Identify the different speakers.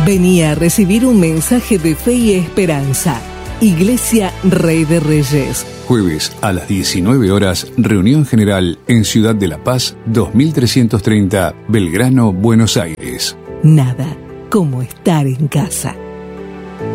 Speaker 1: Venía a recibir un mensaje de fe y esperanza. Iglesia Rey de Reyes.
Speaker 2: Jueves a las 19 horas, reunión general en Ciudad de La Paz, 2330, Belgrano, Buenos Aires.
Speaker 1: Nada como estar en casa.